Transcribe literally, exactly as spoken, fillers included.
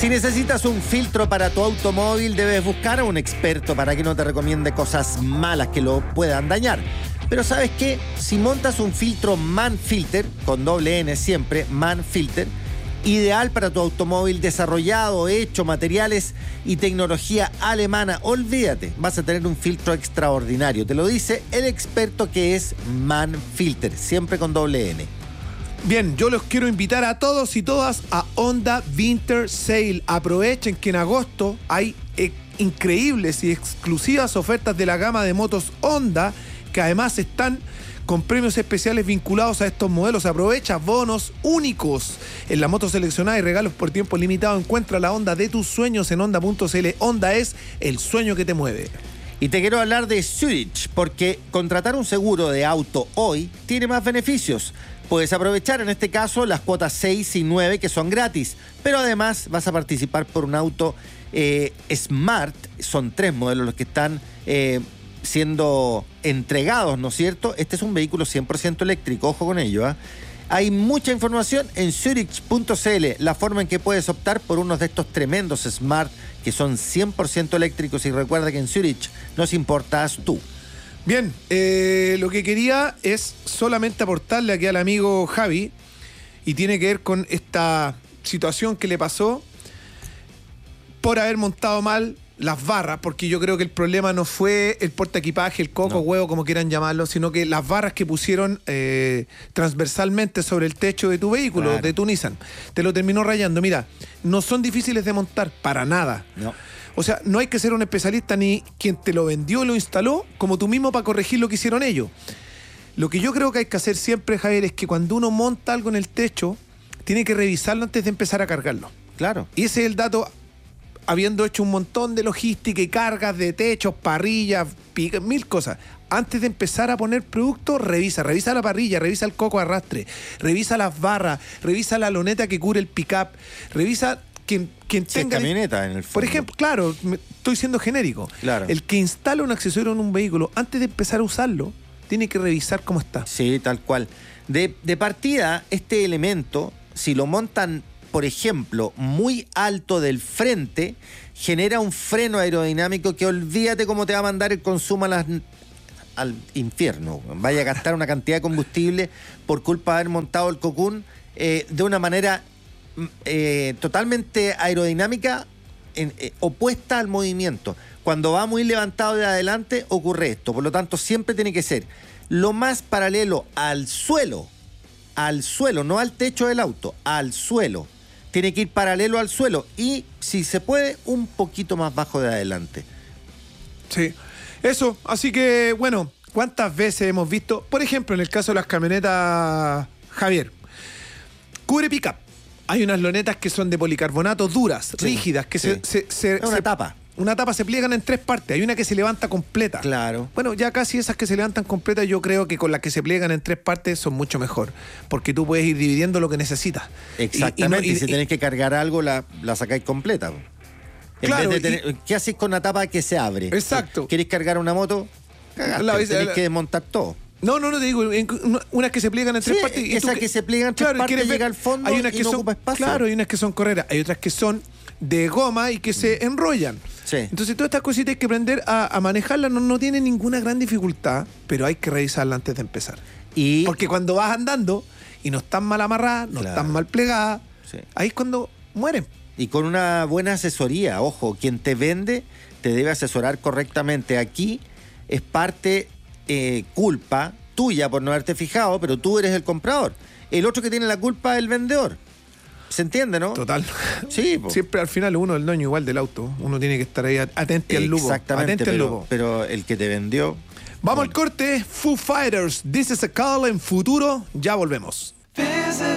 Si necesitas un filtro para tu automóvil, debes buscar a un experto para que no te recomiende cosas malas que lo puedan dañar. Pero ¿sabes qué? Si montas un filtro Manfilter, con doble N siempre, Manfilter, ideal para tu automóvil, desarrollado, hecho, materiales y tecnología alemana, olvídate, vas a tener un filtro extraordinario. Te lo dice el experto que es Manfilter, siempre con doble N. Bien, yo los quiero invitar a todos y todas a Honda Winter Sale. Aprovechen que en agosto hay eh, increíbles y exclusivas ofertas de la gama de motos Honda, que además están con premios especiales vinculados a estos modelos. Aprovecha bonos únicos en la moto seleccionada y regalos por tiempo limitado. Encuentra la Honda de tus sueños en honda punto c l. Honda es el sueño que te mueve. Y te quiero hablar de Zurich, porque contratar un seguro de auto hoy tiene más beneficios. Puedes aprovechar en este caso las cuotas seis y nueve que son gratis, pero además vas a participar por un auto eh, Smart. Son tres modelos los que están eh, siendo entregados, ¿no es cierto? Este es un vehículo cien por ciento eléctrico, ojo con ello, ¿eh? Hay mucha información en zurich punto c l, la forma en que puedes optar por uno de estos tremendos Smart que son cien por ciento eléctricos, y recuerda que en Zurich nos importas tú. Bien, eh, lo que quería es solamente aportarle aquí al amigo Javi, y tiene que ver con esta situación que le pasó por haber montado mal las barras, porque yo creo que el problema no fue el portaequipaje, el coco, no. huevo, como quieran llamarlo, sino que las barras que pusieron eh, transversalmente sobre el techo de tu vehículo, claro, de tu Nissan, te lo terminó rayando. Mira, no son difíciles de montar, para nada. No. O sea, no hay que ser un especialista ni quien te lo vendió y lo instaló, como tú mismo, para corregir lo que hicieron ellos. Lo que yo creo que hay que hacer siempre, Javier, es que cuando uno monta algo en el techo, tiene que revisarlo antes de empezar a cargarlo. Claro. Y ese es el dato, habiendo hecho un montón de logística y cargas de techos, parrillas, pica, mil cosas. Antes de empezar a poner producto, revisa. Revisa la parrilla, revisa el coco arrastre, revisa las barras, revisa la loneta que cubre el pick-up, revisa quien, quien sí, tenga... camioneta, en el fondo. Por ejemplo, claro, me, estoy siendo genérico. Claro. El que instala un accesorio en un vehículo, antes de empezar a usarlo, tiene que revisar cómo está. Sí, tal cual. De, de partida, este elemento, si lo montan, por ejemplo, muy alto del frente, genera un freno aerodinámico que olvídate cómo te va a mandar el consumo a las, al infierno. Vaya a gastar una cantidad de combustible por culpa de haber montado el Cocoon eh, de una manera eh, totalmente aerodinámica, en, eh, opuesta al movimiento. Cuando va muy levantado de adelante ocurre esto. Por lo tanto, siempre tiene que ser lo más paralelo al suelo, al suelo, no al techo del auto, al suelo. Tiene que ir paralelo al suelo y, si se puede, un poquito más bajo de adelante. Sí, eso. Así que, bueno, ¿cuántas veces hemos visto? Por ejemplo, en el caso de las camionetas, Javier, cubre pick-up. Hay unas lonetas que son de policarbonato duras, sí, rígidas, que sí. se, se, se... Es una se, tapa. Una tapa se pliegan en tres partes. Hay una que se levanta completa. Claro. Bueno, ya casi esas que se levantan completas, yo creo que con las que se pliegan en tres partes son mucho mejor. Porque tú puedes ir dividiendo lo que necesitas. Exactamente. Y, y, no, y si y, tenés que cargar algo, la, la sacáis completa. En claro. Vez de tener, y, ¿qué haces con una tapa que se abre? Exacto. ¿Querés cargar una moto? Cagaste, la, tenés la, que desmontar todo. No, no, no te digo, unas que se pliegan en tres sí, partes. Y esas tú, que se pliegan en tres claro, partes, llega ver, al fondo hay unas y que no son, ocupa espacio. Claro, hay unas que son correras, hay otras que son de goma y que mm. se enrollan. Sí. Entonces todas estas cositas hay que aprender a, a manejarlas, no, no tiene ninguna gran dificultad, pero hay que revisarlas antes de empezar. Y... Porque cuando vas andando y no están mal amarradas, no claro. están mal plegadas, sí. ahí es cuando mueren. Y con una buena asesoría, ojo, quien te vende te debe asesorar correctamente. Aquí es parte eh, culpa tuya por no haberte fijado, pero tú eres el comprador. El otro que tiene la culpa es el vendedor. ¿Se entiende, no? Total. Sí, po. Siempre al final uno, el dueño igual del auto, uno tiene que estar ahí atento al lupo. Exactamente, pero, al lupo. Pero el que te vendió... Vamos bueno. al corte, Foo Fighters, This is a Call en futuro, ya volvemos.